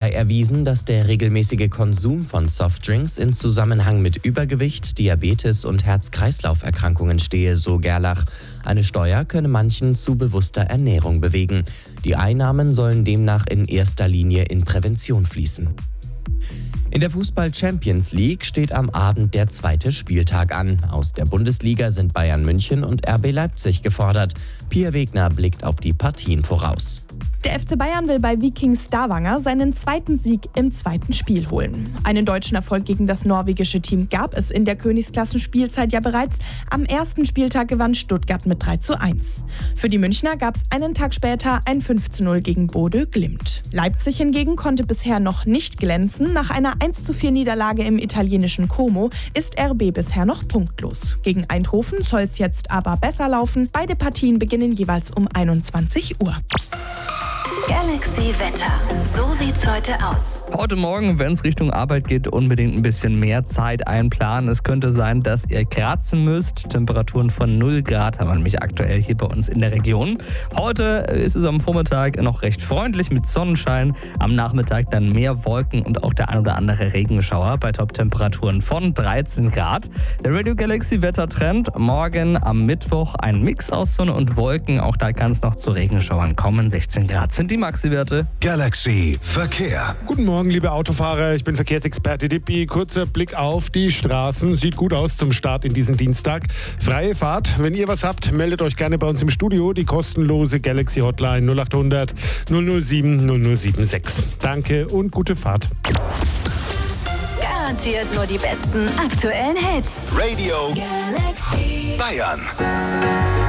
sei erwiesen, dass der regelmäßige Konsum von Softdrinks in Zusammenhang mit Übergewicht, Diabetes und Herz-Kreislauf-Erkrankungen stehe, so Gerlach. Eine Steuer könne manchen zu bewusster Ernährung bewegen. Die Einnahmen sollen demnach in erster Linie in Prävention fließen. In der Fußball-Champions League steht am Abend der zweite Spieltag an. Aus der Bundesliga sind Bayern München und RB Leipzig gefordert. Pia Wegner blickt auf die Partien voraus. Der FC Bayern will bei Viking Stavanger seinen zweiten Sieg im zweiten Spiel holen. Einen deutschen Erfolg gegen das norwegische Team gab es in der Königsklassen-Spielzeit ja bereits. Am ersten Spieltag gewann Stuttgart mit 3:1. Für die Münchner gab es einen Tag später ein 5:0 gegen Bodø Glimt. Leipzig hingegen konnte bisher noch nicht glänzen. Nach einer 1:4 Niederlage im italienischen Como ist RB bisher noch punktlos. Gegen Eindhoven soll es jetzt aber besser laufen. Beide Partien beginnen jeweils um 21 Uhr. Galaxy Wetter. So sieht's heute aus. Heute Morgen, wenn es Richtung Arbeit geht, unbedingt ein bisschen mehr Zeit einplanen. Es könnte sein, dass ihr kratzen müsst. Temperaturen von 0 Grad haben wir nämlich aktuell hier bei uns in der Region. Heute ist es am Vormittag noch recht freundlich mit Sonnenschein. Am Nachmittag dann mehr Wolken und auch der ein oder andere Regenschauer bei Top-Temperaturen von 13 Grad. Der Radio Galaxy Wettertrend. Morgen am Mittwoch ein Mix aus Sonne und Wolken. Auch da kann es noch zu Regenschauern kommen. 16 Grad sind die Maxi-Werte. Galaxy Verkehr. Guten Morgen, liebe Autofahrer. Ich bin Verkehrsexperte Dippi. Kurzer Blick auf die Straßen. Sieht gut aus zum Start in diesen Dienstag. Freie Fahrt. Wenn ihr was habt, meldet euch gerne bei uns im Studio. Die kostenlose Galaxy Hotline 0800 007 0076. Danke und gute Fahrt. Garantiert nur die besten aktuellen Hits. Radio Galaxy Bayern.